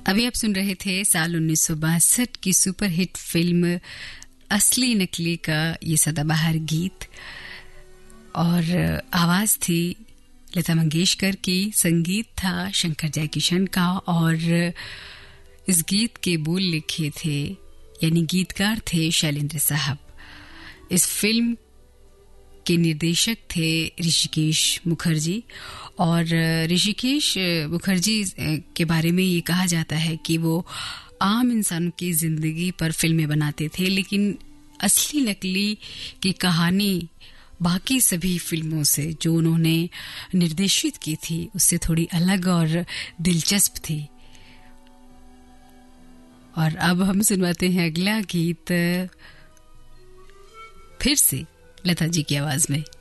अभी आप सुन रहे थे साल 1962 की सुपरहिट फिल्म असली नकली का ये सदाबहार गीत और आवाज थी लता मंगेशकर की, संगीत था शंकर जयकिशन का और इस गीत के बोल लिखे थे यानी गीतकार थे शैलेंद्र साहब। इस फिल्म के निर्देशक थे ऋषिकेश मुखर्जी और ऋषिकेश मुखर्जी के बारे में ये कहा जाता है कि वो आम इंसानों की जिंदगी पर फिल्में बनाते थे, लेकिन असली नकली की कहानी बाकी सभी फिल्मों से जो उन्होंने निर्देशित की थी उससे थोड़ी अलग और दिलचस्प थी। और अब हम सुनवाते हैं अगला गीत फिर से लता जी की आवाज में।